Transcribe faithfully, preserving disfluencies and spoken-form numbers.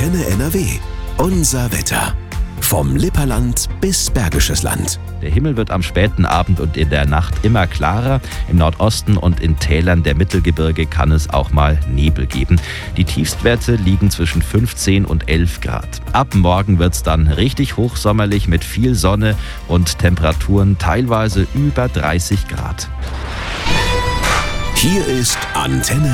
Antenne N R W. Unser Wetter. Vom Lipperland bis Bergisches Land. Der Himmel wird am späten Abend und in der Nacht immer klarer. Im Nordosten und in Tälern der Mittelgebirge kann es auch mal Nebel geben. Die Tiefstwerte liegen zwischen fünfzehn und elf Grad. Ab morgen wird es dann richtig hochsommerlich mit viel Sonne und Temperaturen teilweise über dreißig Grad. Hier ist Antenne